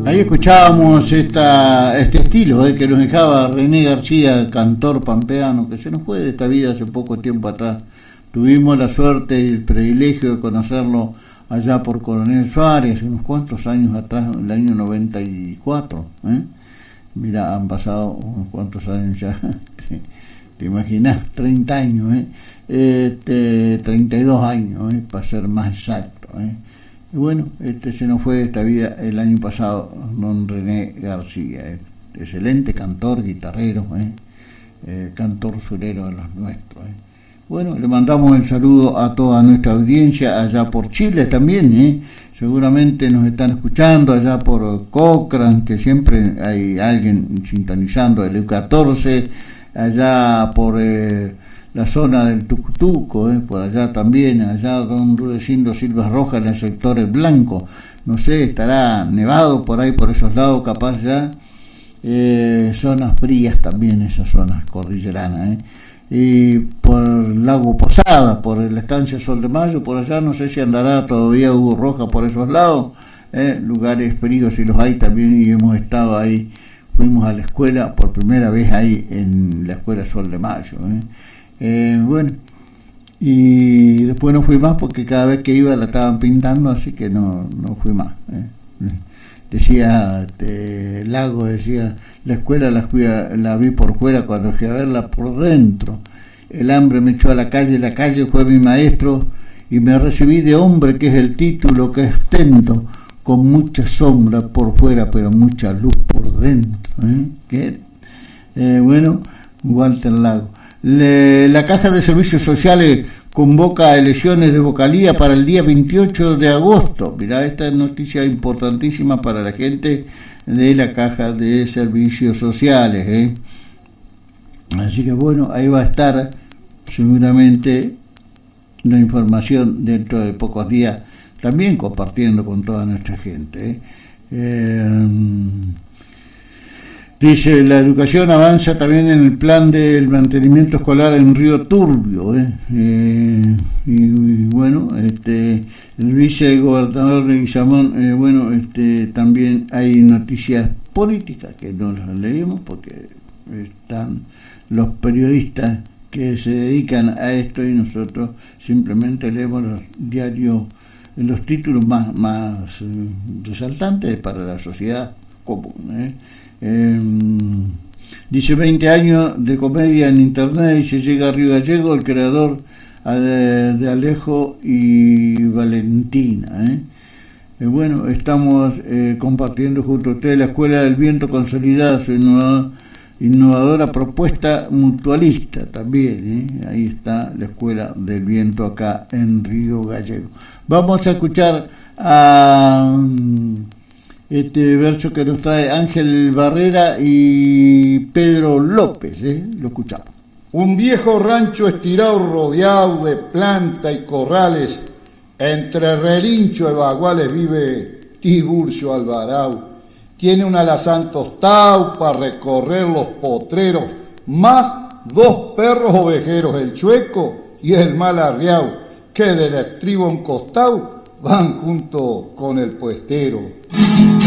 Ahí escuchábamos este estilo que nos dejaba René García, cantor pampeano, que se nos fue de esta vida hace poco tiempo atrás. Tuvimos la suerte y el privilegio de conocerlo allá por Coronel Suárez, unos cuantos años atrás, en el año 94. Mira, han pasado unos cuantos años ya. Te imaginas, 30 años, 32 años, para ser más exacto. Y bueno, se nos fue de esta vida el año pasado don René García, excelente cantor, guitarrero, cantor surero de los nuestros. Bueno, le mandamos el saludo a toda nuestra audiencia allá por Chile también, seguramente nos están escuchando allá por Cochrane, que siempre hay alguien sintonizando el EU14, allá por la zona del Tucutuco, por allá también, allá don Rudecindo Silva Rojas, en el sector El Blanco, no sé, estará nevado por ahí, por esos lados, capaz ya, zonas frías también, esas zonas cordilleranas, y por el lago Posada, por la estancia Sol de Mayo, por allá, no sé si andará todavía Hugo Roja por esos lados, lugares fríos si los hay también, y hemos estado ahí, fuimos a la escuela por primera vez ahí en la escuela Sol de Mayo, bueno, y después no fui más porque cada vez que iba la estaban pintando, así que no fui más. Decía Lago, decía, la escuela la vi por fuera, cuando fui a verla por dentro. El hambre me echó a la calle fue mi maestro, y me recibí de hombre, que es el título que ostento, con mucha sombra por fuera, pero mucha luz por dentro. Bueno, Walter Lago. La Caja de Servicios Sociales convoca a elecciones de vocalía para el día 28 de agosto. Mirá, esta noticia importantísima para la gente de la Caja de Servicios Sociales. Así que bueno, ahí va a estar seguramente la información dentro de pocos días, también compartiendo con toda nuestra gente. Dice, la educación avanza también en el plan del mantenimiento escolar en Río Turbio. Y bueno, el vicegobernador de Guizamón, también hay noticias políticas que no las leemos porque están los periodistas que se dedican a esto, y nosotros simplemente leemos los diarios, los títulos más resaltantes para la sociedad común. Dice 20 años de comedia en internet y se llega a Río Gallego, el creador de Alejo y Valentina. Bueno, estamos compartiendo junto a ustedes la Escuela del Viento consolidada su innovadora propuesta mutualista también. Ahí está la Escuela del Viento acá en Río Gallego. Vamos a escuchar a este verso que nos trae Ángel Barrera y Pedro López, lo escuchamos. Un viejo rancho estirado rodeado de planta y corrales, entre relincho y baguales vive Tiburcio Alvarado. Tiene un alazán tostado para recorrer los potreros, más 2 perros ovejeros, el chueco y el mal arriado, que del estribo a un costado van junto con el puestero.